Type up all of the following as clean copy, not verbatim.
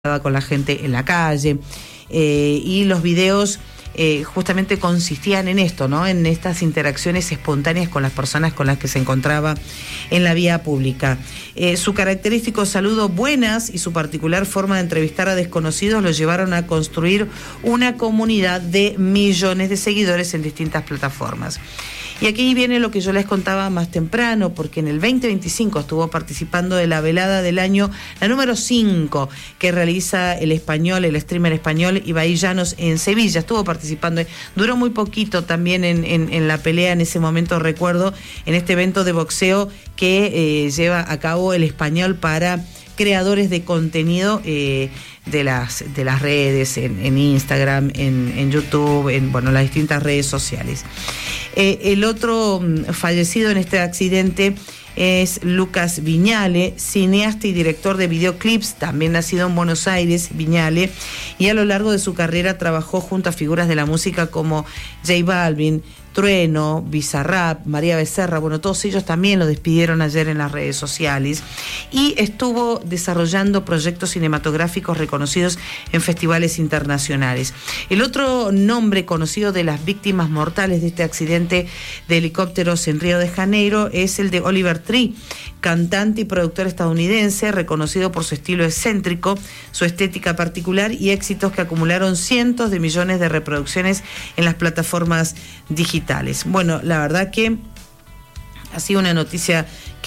con la gente en la calle, y los videos justamente consistían en esto, ¿no? En estas interacciones espontáneas con las personas con las que se encontraba en la vía pública. Su característico saludo buenas y su particular forma de entrevistar a desconocidos lo llevaron a construir una comunidad de millones de seguidores en distintas plataformas. Y aquí viene lo que yo les contaba más temprano, porque en el 2025 estuvo participando de la velada del año, la número 5, que realiza el streamer español Ibai Llanos en Sevilla. Estuvo participando, duró muy poquito también en la pelea en ese momento, recuerdo, en este evento de boxeo que lleva a cabo el español para creadores de contenido de las redes, en Instagram, en YouTube, en las distintas redes sociales. El otro fallecido en este accidente es Lucas Viñale, cineasta y director de videoclips, también nacido en Buenos Aires, Viñale, y a lo largo de su carrera trabajó junto a figuras de la música como J Balvin, Trueno, Bizarrap, María Becerra, todos ellos también lo despidieron ayer en las redes sociales, y estuvo desarrollando proyectos cinematográficos reconocidos en festivales internacionales. El otro nombre conocido de las víctimas mortales de este accidente de helicópteros en Río de Janeiro es el de Oliver Tree, cantante y productor estadounidense, reconocido por su estilo excéntrico, su estética particular y éxitos que acumularon cientos de millones de reproducciones en las plataformas digitales. La verdad que ha sido una noticia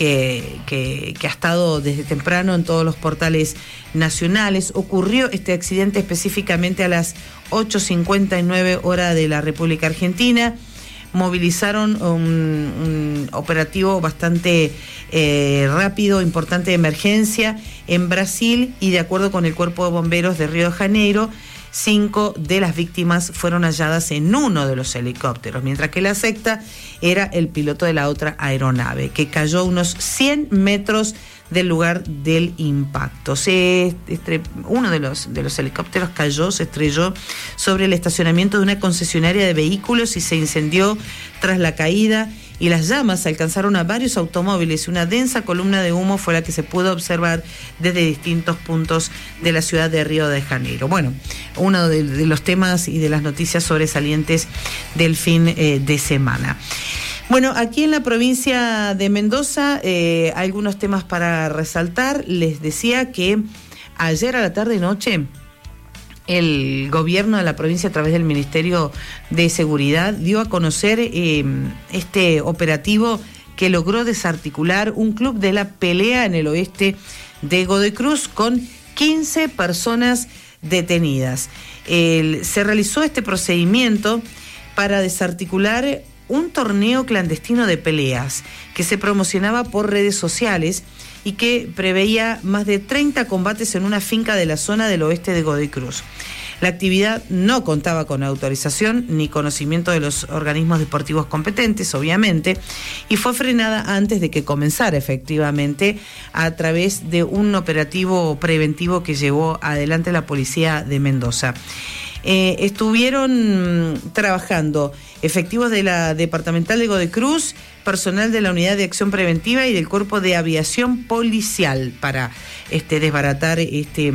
que ha estado desde temprano en todos los portales nacionales. Ocurrió este accidente específicamente a las 8:59 hora de la República Argentina. Movilizaron un operativo bastante rápido, importante de emergencia en Brasil, y de acuerdo con el Cuerpo de Bomberos de Río de Janeiro, 5 de las víctimas fueron halladas en uno de los helicópteros, mientras que la sexta era el piloto de la otra aeronave, que cayó a unos 100 metros del lugar del impacto. Uno de los helicópteros se estrelló sobre el estacionamiento de una concesionaria de vehículos y se incendió tras la caída, y las llamas alcanzaron a varios automóviles y una densa columna de humo fue la que se pudo observar desde distintos puntos de la ciudad de Río de Janeiro. Uno de los temas y de las noticias sobresalientes del fin de semana. Aquí en la provincia de Mendoza, algunos temas para resaltar. Les decía que ayer a la tarde-noche el gobierno de la provincia, a través del Ministerio de Seguridad, dio a conocer este operativo que logró desarticular un club de la pelea en el oeste de Godoy Cruz con 15 personas detenidas. Se realizó este procedimiento para desarticular un torneo clandestino de peleas que se promocionaba por redes sociales y que preveía más de 30 combates en una finca de la zona del oeste de Godoy Cruz. La actividad no contaba con autorización ni conocimiento de los organismos deportivos competentes, obviamente, y fue frenada antes de que comenzara efectivamente a través de un operativo preventivo que llevó adelante la policía de Mendoza. Estuvieron trabajando efectivos de la Departamental de Godoy Cruz, personal de la Unidad de Acción Preventiva y del Cuerpo de Aviación Policial para desbaratar este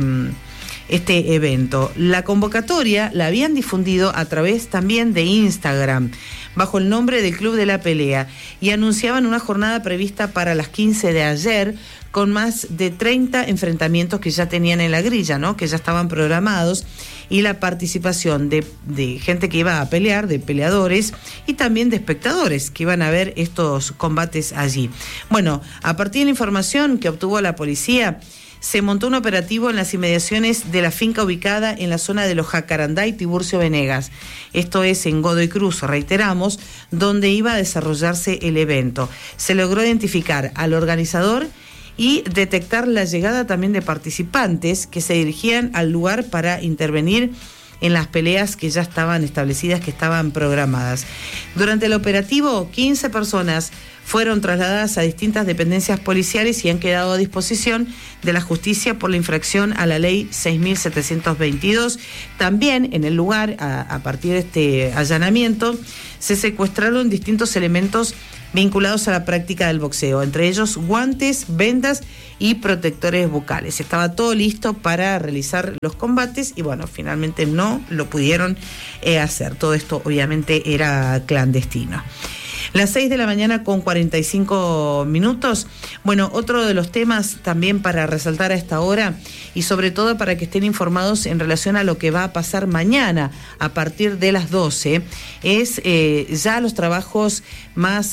evento. La convocatoria la habían difundido a través también de Instagram, bajo el nombre del Club de la Pelea, y anunciaban una jornada prevista para las 15 de ayer, con más de 30 enfrentamientos que ya tenían en la grilla, ¿no? Que ya estaban programados, y la participación de gente que iba a pelear, de peleadores, y también de espectadores que iban a ver estos combates allí. A partir de la información que obtuvo la policía, se montó un operativo en las inmediaciones de la finca ubicada en la zona de los Jacarandá y Tiburcio Venegas. Esto es en Godoy Cruz, reiteramos, donde iba a desarrollarse el evento. Se logró identificar al organizador y detectar la llegada también de participantes que se dirigían al lugar para intervenir en las peleas que ya estaban establecidas, que estaban programadas. Durante el operativo, 15 personas fueron trasladadas a distintas dependencias policiales y han quedado a disposición de la justicia por la infracción a la ley 6.722. También en el lugar, a partir de este allanamiento, se secuestraron distintos elementos vinculados a la práctica del boxeo, entre ellos guantes, vendas y protectores bucales. Estaba todo listo para realizar los combates y bueno, finalmente no lo pudieron hacer. Todo esto obviamente era clandestino. Las 6 de la mañana con 45 minutos. Bueno, otro de los temas también para resaltar a esta hora y sobre todo para que estén informados en relación a lo que va a pasar mañana a partir de las 12 es ya los trabajos más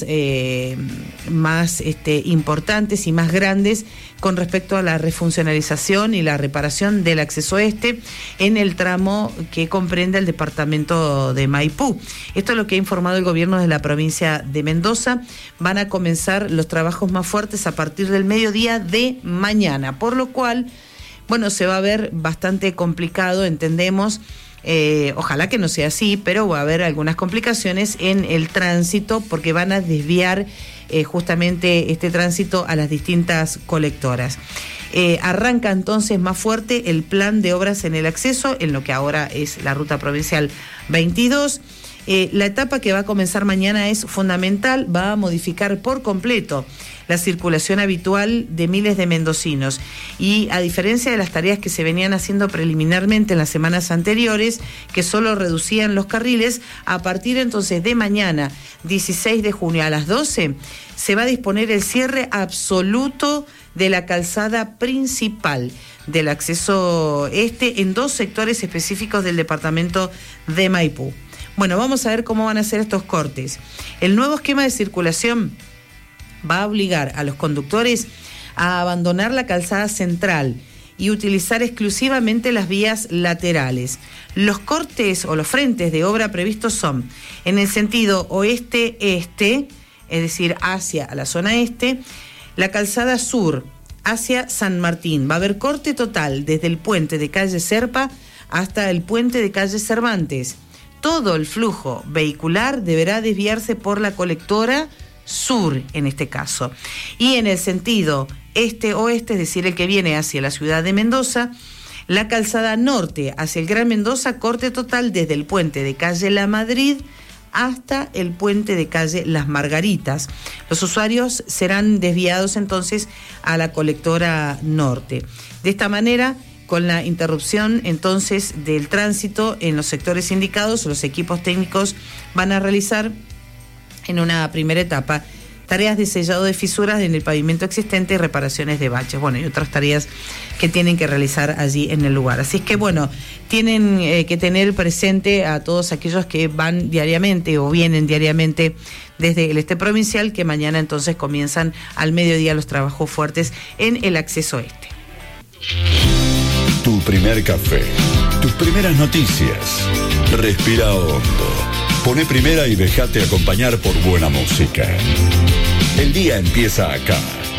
importantes y más grandes con respecto a la refuncionalización y la reparación del acceso este en el tramo que comprende el departamento de Maipú. Esto es lo que ha informado el gobierno de la provincia de Mendoza. Van a comenzar los trabajos más fuertes a partir del mediodía de mañana, por lo cual, bueno, se va a ver bastante complicado, entendemos. Ojalá que no sea así, pero va a haber algunas complicaciones en el tránsito porque van a desviar justamente este tránsito a las distintas colectoras. Arranca entonces más fuerte el plan de obras en el acceso, en lo que ahora es la ruta provincial 22. La etapa que va a comenzar mañana es fundamental, va a modificar por completo la circulación habitual de miles de mendocinos y a diferencia de las tareas que se venían haciendo preliminarmente en las semanas anteriores, que solo reducían los carriles, a partir entonces de mañana, 16 de junio a las 12, se va a disponer el cierre absoluto de la calzada principal del acceso este en 2 sectores específicos del departamento de Maipú. Bueno, vamos a ver cómo van a ser estos cortes. El nuevo esquema de circulación va a obligar a los conductores a abandonar la calzada central y utilizar exclusivamente las vías laterales. Los cortes o los frentes de obra previstos son en el sentido oeste-este, es decir, hacia la zona este, la calzada sur, hacia San Martín. Va a haber corte total desde el puente de calle Serpa hasta el puente de calle Cervantes. Todo el flujo vehicular deberá desviarse por la colectora sur, en este caso. Y en el sentido este-oeste, es decir, el que viene hacia la ciudad de Mendoza, la calzada norte hacia el Gran Mendoza, corte total desde el puente de calle La Madrid hasta el puente de calle Las Margaritas. Los usuarios serán desviados entonces a la colectora norte. De esta manera, con la interrupción entonces del tránsito en los sectores indicados, los equipos técnicos van a realizar en una primera etapa tareas de sellado de fisuras en el pavimento existente y reparaciones de baches, bueno, y otras tareas que tienen que realizar allí en el lugar. Así es que, bueno, tienen que tener presente a todos aquellos que van diariamente o vienen diariamente desde el este provincial, que mañana entonces comienzan al mediodía los trabajos fuertes en el acceso este. Tu primer café, tus primeras noticias. Respira hondo. Poné primera y déjate acompañar por buena música. El día empieza acá.